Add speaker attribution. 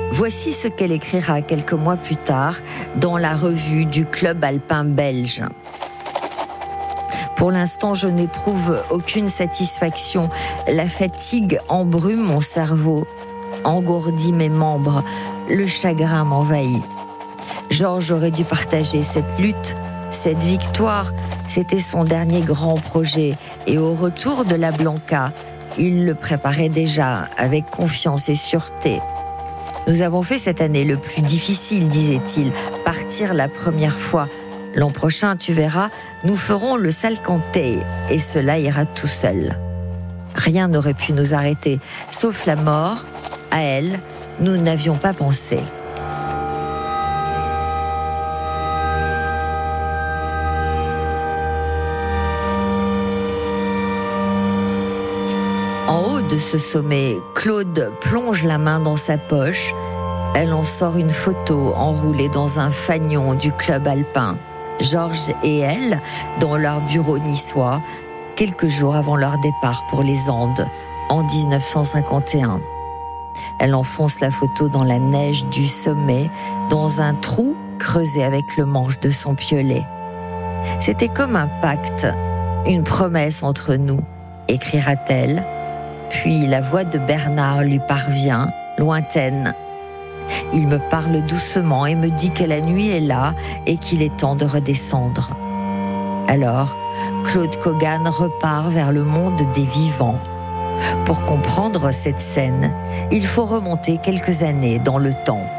Speaker 1: Voici ce qu'elle écrira quelques mois plus tard dans la revue du Club alpin belge. Pour l'instant, je n'éprouve aucune satisfaction. La fatigue embrume mon cerveau, engourdit mes membres. Le chagrin m'envahit. Georges aurait dû partager cette lutte, cette victoire. C'était son dernier grand projet. Et au retour de la Blanca, il le préparait déjà avec confiance et sûreté. Nous avons fait cette année le plus difficile, disait-il, partir la première fois. L'an prochain, tu verras, nous ferons le Salcantay et cela ira tout seul. Rien n'aurait pu nous arrêter, sauf la mort. À elle, nous n'avions pas pensé. En haut de ce sommet, Claude plonge la main dans sa poche. Elle en sort une photo enroulée dans un fanion du club alpin. Georges et elle, dans leur bureau niçois, quelques jours avant leur départ pour les Andes, en 1951. Elle enfonce la photo dans la neige du sommet, dans un trou creusé avec le manche de son piolet. C'était comme un pacte, une promesse entre nous, écrira-t-elle. Puis la voix de Bernard lui parvient, lointaine. Il me parle doucement et me dit que la nuit est là et qu'il est temps de redescendre. Alors, Claude Cogan repart vers le monde des vivants. Pour comprendre cette scène, il faut remonter quelques années dans le temps.